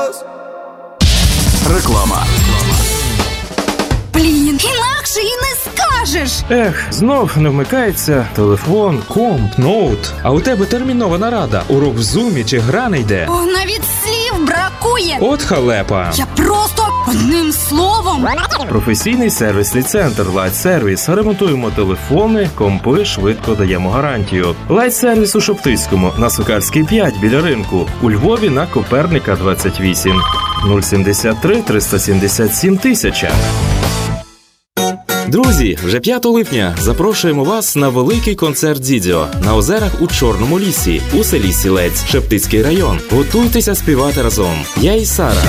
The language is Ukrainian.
Реклама. Блін, інакше і не скажеш. Ех, знов не вмикається телефон, комп, ноут. А у тебе термінова нарада, урок в зумі чи гра не йде. О, навіть слів бракує. От халепа. Я просто одним словом. Професійний сервісний центр Light Service. Ремонтуємо телефони, компи, швидко даємо гарантію. Light Service у Шоптицькому, на Сокальській 5 біля ринку. У Львові на Коперника 28. 073 377 1000. Друзі, вже 5 липня запрошуємо вас на великий концерт Дідьо на озерах у Чорному лісі у селі Сілець, Шептицький район. Готуйтеся співати разом. Я і Сара,